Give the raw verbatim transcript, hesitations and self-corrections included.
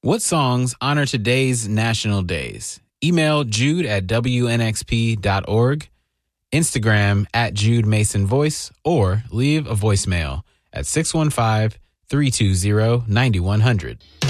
What songs honor today's national days? Email Jude at W N X P dot org, Instagram at Jude Mason Voice, or leave a voicemail at six one five, three two zero, nine one zero zero.